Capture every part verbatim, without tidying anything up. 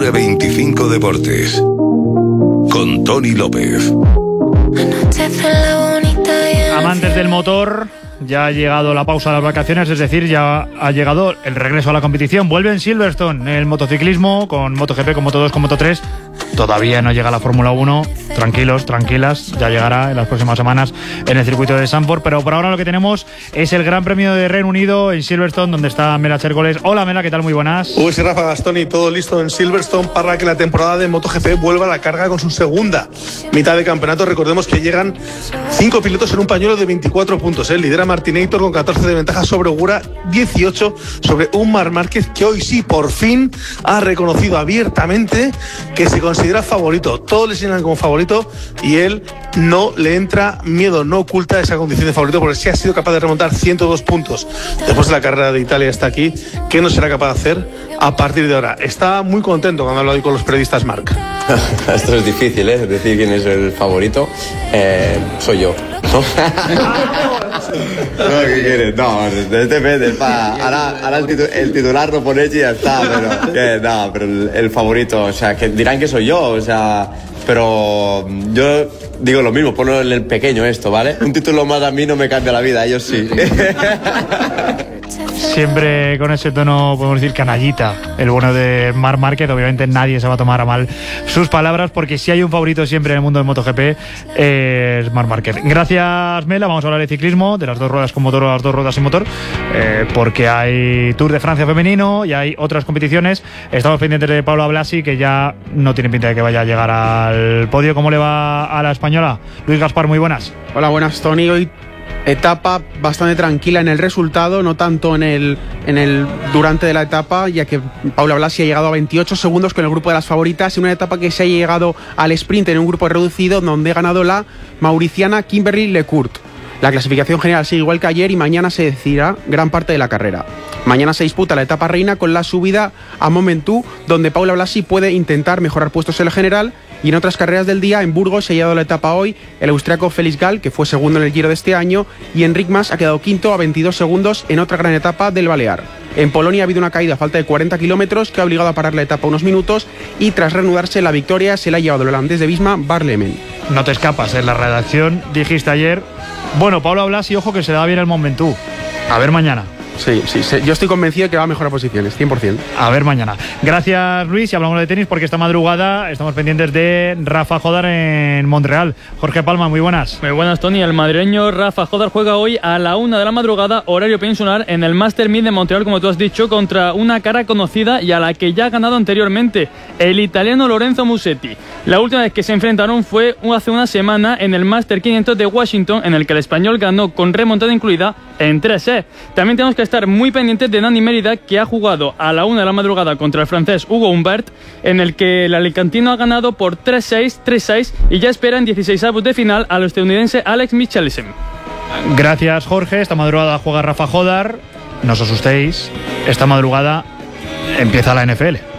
R veinticinco Deportes con Tony López. Amantes del motor, ya ha llegado la pausa de las vacaciones, es decir, ya ha llegado el regreso a la competición. Vuelve en Silverstone el motociclismo con MotoGP, con Moto dos, con Moto tres. Todavía no llega la Fórmula uno. Tranquilos, tranquilas, ya llegará en las próximas semanas en el circuito de Zandvoort. Pero por ahora lo que tenemos es el Gran Premio de Reino Unido en Silverstone, donde está Mela Chércoles. Hola Mela, ¿qué tal? Muy buenas. Uy, sí, Rafa Gastón, y todo listo en Silverstone para que la temporada de MotoGP vuelva a la carga con su segunda mitad de campeonato. Recordemos que llegan cinco pilotos en un pañuelo de veinticuatro puntos. ¿eh? Lidera Martinator con catorce de ventaja sobre Ogura, dieciocho sobre un Marc Márquez, que hoy sí, por fin, ha reconocido abiertamente que se considera favorito. Todos le señalan como favorito y él no le entra miedo, no oculta esa condición de favorito, porque sí ha sido capaz de remontar ciento dos puntos después de la carrera de Italia hasta aquí. ¿Qué no será capaz de hacer a partir de ahora? Está muy contento cuando habla hoy con los periodistas, Marc. Esto es difícil, ¿eh? Decir quién es el favorito. Eh, soy yo. No, ¿qué quieres? No, depende. Ahora, ahora el, titu- el titular lo pones y ya está. Pero, que, no, pero el, el favorito, o sea, que dirán que soy yo, o sea. Pero yo digo lo mismo, ponlo en el pequeño esto, ¿vale? Un título más a mí no me cambia la vida, a ellos sí. Siempre con ese tono, podemos decir, canallita, el bueno de Marc Márquez. Obviamente nadie se va a tomar a mal sus palabras, porque si hay un favorito siempre en el mundo del MotoGP es Marc Márquez. Gracias, Mela. Vamos a hablar de ciclismo, de las dos ruedas con motor o las dos ruedas sin motor, eh, porque hay Tour de Francia femenino y hay otras competiciones. Estamos pendientes de Paula Blasi, que ya no tiene pinta de que vaya a llegar al podio. ¿Cómo le va a la española? Luis Gaspar, muy buenas. Hola, buenas, Tony. Hoy etapa bastante tranquila en el resultado, no tanto en el, en el durante de la etapa, ya que Paula Blasi ha llegado a veintiocho segundos con el grupo de las favoritas, en una etapa que se ha llegado al sprint en un grupo reducido, donde ha ganado la mauriciana Kimberly Lecourt. La clasificación general sigue igual que ayer y mañana se decidirá gran parte de la carrera. Mañana se disputa la etapa reina con la subida a Momentu, donde Paula Blasi puede intentar mejorar puestos en el general. Y en otras carreras del día, en Burgos se ha llevado la etapa hoy el austriaco Felix Gall, que fue segundo en el Giro de este año, y Enric Mas ha quedado quinto a veintidós segundos en otra gran etapa del Balear. En Polonia ha habido una caída a falta de cuarenta kilómetros que ha obligado a parar la etapa unos minutos, y tras reanudarse la victoria se la ha llevado el holandés de Visma, Bart Lemen. No te escapas, en la redacción dijiste ayer, bueno, Paula Blasi, ojo que se da bien el Momentum. A ver mañana. Sí, sí, sí, yo estoy convencido de que va a mejorar posiciones, cien por ciento. A ver mañana. Gracias, Luis, y hablamos de tenis porque esta madrugada estamos pendientes de Rafa Jodar en Montreal. Jorge Palma, muy buenas. Muy buenas, Tony. El madrileño Rafa Jodar juega hoy a la una de la madrugada, horario peninsular, en el Master mil de Montreal, como tú has dicho, contra una cara conocida y a la que ya ha ganado anteriormente, el italiano Lorenzo Musetti. La última vez que se enfrentaron fue hace una semana en el Master quinientos de Washington, en el que el español ganó con remontada incluida en tres sets. También tenemos que estar muy pendientes de Dani Mérida, que ha jugado a la una de la madrugada contra el francés Hugo Humbert, en el que el alicantino ha ganado por tres seis, tres seis y ya espera en dieciséis avos de final al estadounidense Alex Michelsen. Gracias, Jorge. Esta madrugada juega Rafa Jodar. No os asustéis, esta madrugada empieza la N F L.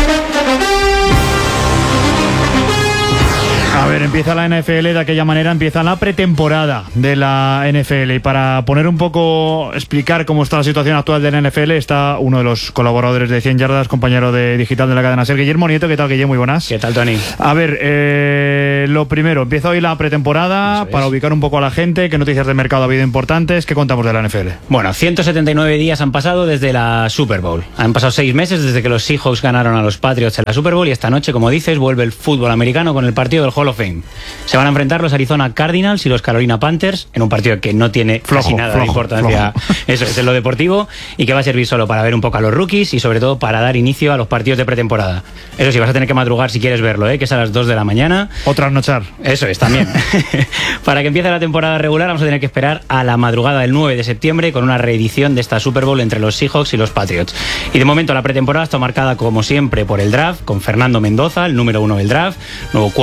A ver, empieza la N F L de aquella manera, empieza la pretemporada de la N F L. Y para poner un poco, explicar cómo está la situación actual de la N F L, está uno de los colaboradores de cien yardas, compañero de digital de la cadena SER, Guillermo Nieto. ¿Qué tal, Guillermo? Muy buenas. ¿Qué tal, Tony? A ver, eh, lo primero, empieza hoy la pretemporada para ubicar un poco a la gente. ¿Qué noticias de mercado ha habido importantes? ¿Qué contamos de la N F L? Bueno, ciento setenta y nueve días han pasado desde la Super Bowl. Han pasado seis meses desde que los Seahawks ganaron a los Patriots en la Super Bowl y esta noche, como dices, vuelve el fútbol americano con el partido del Hall of Fame. Se van a enfrentar los Arizona Cardinals y los Carolina Panthers en un partido que no tiene flojo, casi nada flojo, de importancia. Flojo. Eso es en lo deportivo y que va a servir solo para ver un poco a los rookies y sobre todo para dar inicio a los partidos de pretemporada. Eso sí, vas a tener que madrugar si quieres verlo, ¿eh? Que es a las dos de la mañana. Otra nochar. Eso es, también. Para que empiece la temporada regular vamos a tener que esperar a la madrugada del nueve de septiembre con una reedición de esta Super Bowl entre los Seahawks y los Patriots. Y de momento la pretemporada está marcada como siempre por el draft, con Fernando Mendoza, el número uno del draft, nuevo quarterback de la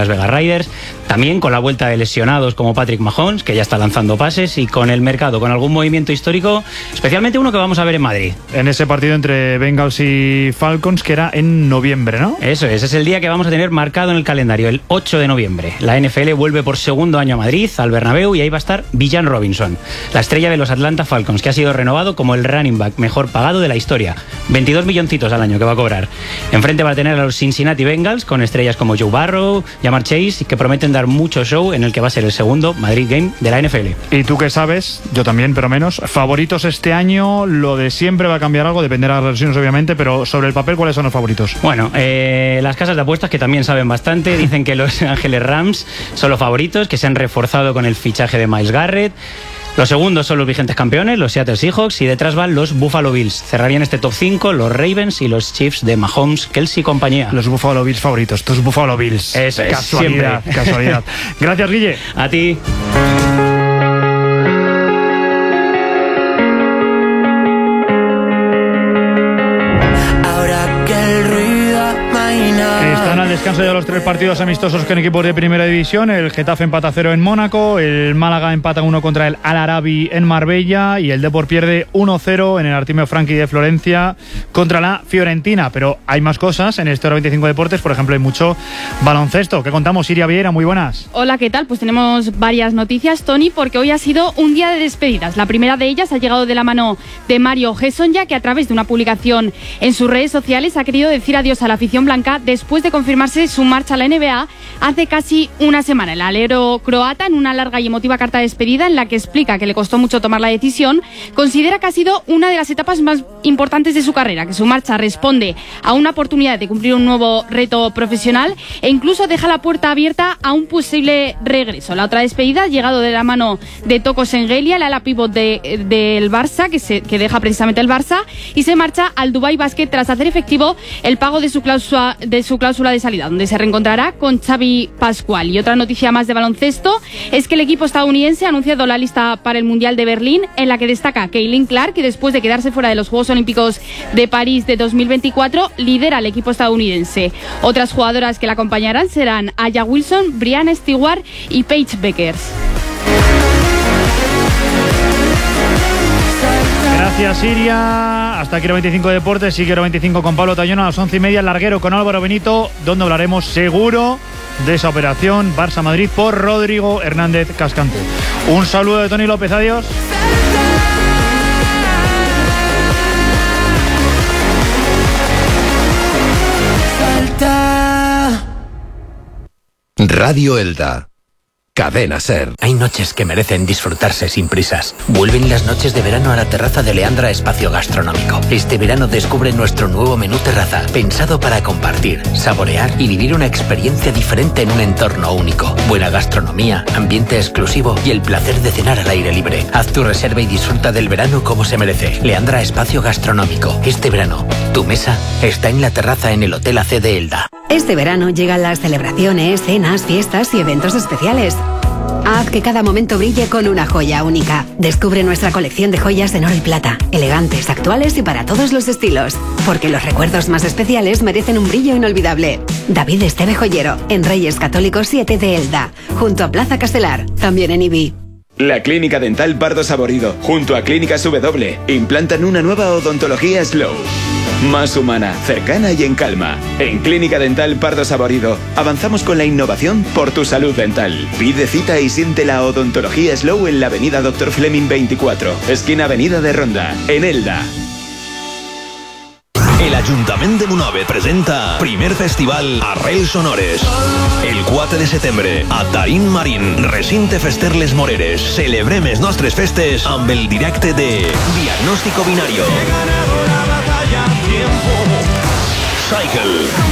Las Vegas Raiders, también con la vuelta de lesionados como Patrick Mahomes, que ya está lanzando pases, y con el mercado, con algún movimiento histórico, especialmente uno que vamos a ver en Madrid. En ese partido entre Bengals y Falcons, que era en noviembre, ¿no? Eso es, es el día que vamos a tener marcado en el calendario, el ocho de noviembre. La N F L vuelve por segundo año a Madrid, al Bernabéu, y ahí va a estar Villan Robinson, la estrella de los Atlanta Falcons, que ha sido renovado como el running back mejor pagado de la historia. veintidós milloncitos al año que va a cobrar. Enfrente va a tener a los Cincinnati Bengals, con estrellas como Joe Burrow, Ja'Marr Chase, que prometen dar mucho show en el que va a ser el segundo Madrid Game de la N F L. ¿Y tú qué sabes? Yo también, pero menos. ¿Favoritos este año? Lo de siempre va a cambiar algo, dependerá de las versiones obviamente, pero sobre el papel, ¿cuáles son los favoritos? Bueno, eh, las casas de apuestas, que también saben bastante, dicen que los Ángeles Rams son los favoritos, que se han reforzado con el fichaje de Myles Garrett. Los segundos son los vigentes campeones, los Seattle Seahawks, y detrás van los Buffalo Bills. Cerrarían este top cinco los Ravens y los Chiefs de Mahomes, Kelsey y compañía. Los Buffalo Bills favoritos, tus Buffalo Bills. Eso es, casualidad, siempre. Casualidad. Gracias, Guille. A ti. Están al descanso ya los tres partidos amistosos con equipos de primera división. El Getafe empata cero en Mónaco, el Málaga empata uno contra el Al Arabi en Marbella y el Depor pierde uno cero en el Artemio Franchi de Florencia contra la Fiorentina. Pero hay más cosas en este Hora veinticinco Deportes, por ejemplo hay mucho baloncesto. ¿Qué contamos, Iria Vieira? Muy buenas. Hola, ¿qué tal? Pues tenemos varias noticias, Tony, porque hoy ha sido un día de despedidas. La primera de ellas ha llegado de la mano de Mario Hezonja, que a través de una publicación en sus redes sociales ha querido decir adiós a la afición blanca después de confirmarse su marcha a la N B A hace casi una semana. El alero croata, en una larga y emotiva carta de despedida en la que explica que le costó mucho tomar la decisión, considera que ha sido una de las etapas más importantes de su carrera, que su marcha responde a una oportunidad de cumplir un nuevo reto profesional e incluso deja la puerta abierta a un posible regreso. La otra despedida ha llegado de la mano de Toko Sengelia, el ala pívot de, del Barça, que, se, que deja precisamente el Barça y se marcha al Dubai Basket tras hacer efectivo el pago de su cláusula de su cláusula de salida, donde se reencontrará con Xavi Pascual. Y otra noticia más de baloncesto es que el equipo estadounidense ha anunciado la lista para el Mundial de Berlín, en la que destaca Caitlin Clark, que después de quedarse fuera de los Juegos Olímpicos de París de dos mil veinticuatro lidera el equipo estadounidense. Otras jugadoras que la acompañarán serán Aya Wilson, Brianna Stewart y Paige Beckers. Gracias, Iria. Hasta aquí Hora veinticinco Deportes. Sigue Hora veinticinco con Pablo Tallón a las once y media. Larguero con Álvaro Benito, donde hablaremos seguro de esa operación Barça-Madrid por Rodrigo Hernández Cascante. Un saludo de Tony López. Adiós. Radio Elda. Cadena Ser. Hay noches que merecen disfrutarse sin prisas. Vuelven las noches de verano a la terraza de Leandra Espacio Gastronómico. Este verano descubre nuestro nuevo menú terraza, pensado para compartir, saborear y vivir una experiencia diferente en un entorno único. Buena gastronomía, ambiente exclusivo y el placer de cenar al aire libre. Haz tu reserva y disfruta del verano como se merece. Leandra Espacio Gastronómico. Este verano, tu mesa está en la terraza en el Hotel A C de Elda. Este verano llegan las celebraciones, cenas, fiestas y eventos especiales. Haz que cada momento brille con una joya única. Descubre nuestra colección de joyas en oro y plata, elegantes, actuales y para todos los estilos. Porque los recuerdos más especiales merecen un brillo inolvidable. David Esteve Joyero, en Reyes Católicos siete de Elda, junto a Plaza Castelar, también en Ibi. La Clínica Dental Pardo Saborido, junto a Clínicas W, implantan una nueva odontología Slow. Más humana, cercana y en calma. En Clínica Dental Pardo Saborido avanzamos con la innovación por tu salud dental. Pide cita y siente la odontología Slow en la avenida Doctor Fleming veinticuatro, esquina Avenida de Ronda, en Elda. El Ayuntament de Monòver presenta primer festival Arrels Sonores. El quatre de setembre, a Tarín Marín, recinte fester Les Moreres. Celebrem els nostres festes amb el directe de Diagnóstico Binario, Cycle,